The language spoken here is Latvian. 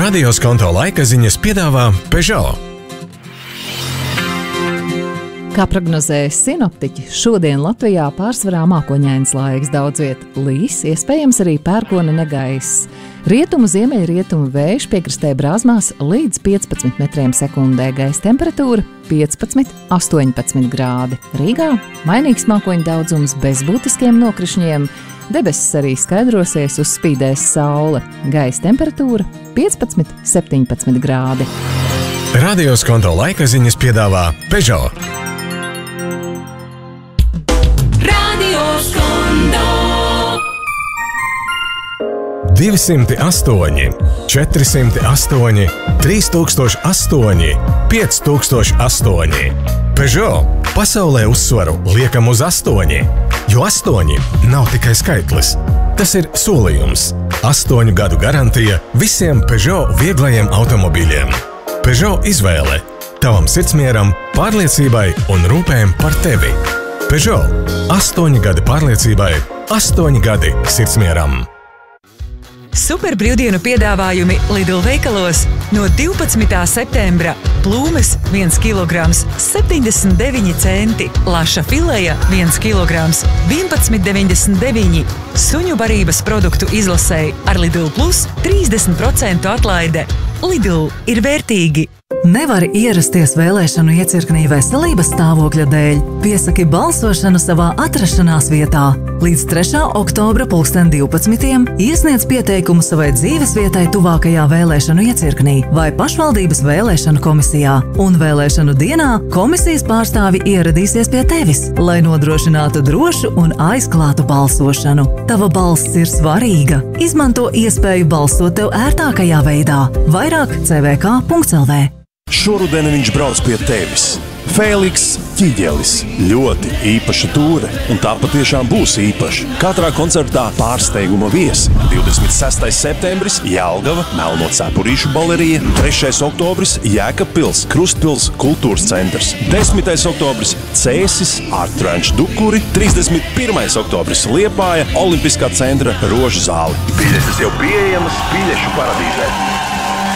Radio Skonto laika ziņas piedāvā Peugeot. Kā prognozēja sinoptiķi, šodien Latvijā pārsvarā mākoņains laiks, daudz viet līs, iespējams arī pērkona negaiss. Rietumu ziemeļrietumu vējš piekrastē brāzmās līdz 15 metriem sekundē, gaisa temperatūra 15–18 grādi. Rīgā mainīgs mākoņu daudzums bez būtiskiem nokrišņiem, debesis arī skaidrosies, uzspīdēs saule, gaisa temperatūra 15–17 grādi. Radio Skonto laika ziņas piedāvā Peugeot. 208, 408, 3008, 5008. Peugeot pasaulē uzsvaru liekam uz 8, jo 8 nav tikai skaitlis. Tas ir solījums. 8 gadu garantija visiem Peugeot vieglajiem automobīļiem. Peugeot izvēle tavam sirdsmieram, pārliecībai un rūpēm par tevi. Peugeot 8 gadi pārliecībai, 8 gadi sirdsmieram. Super brīvdienu piedāvājumi Lidl veikalos no 12. septembra. Plūmes 1 kg 79 centi, laša fileja 1 kg 11,99. Suņu barības produktu izlasēji ar Lidl Plus 30% atlaide. Lidl ir vērtīgi. Nevari ierasties vēlēšanu iecirknī veselības stāvokļa dēļ. Piesaki balsošanu savā atrašanās vietā. Līdz 3. oktobra 12. iesniedz pieteikumu savai dzīvesvietai tuvākajā vēlēšanu iecirknī vai pašvaldības vēlēšanu komisijā. Un vēlēšanu dienā komisijas pārstāvi ieradīsies pie tevis, lai nodrošinātu drošu un aizklātu balsošanu. Tava balss ir svarīga. Izmanto iespēju balsot tev ērtākajā veidā. Vairāk cvk.lv. Šoruden viņš brauc pie tevis. Fēliks Ķiģelis. Ļoti īpaša tūre, un tā patiešām būs īpaša. Katrā koncertā pārsteiguma viesi. 26. septembris Jelgava, Melno cepurīšu balerija, 3. oktobris Jēkabpils, Krustpils kultūras centrs, 10. oktobris Cēsis, Art Ranch Dukuri, 31. oktobris Liepāja, Olimpiskā centra Rožu zāle. Biļetes jau pieejamas Biļešu paradīzē.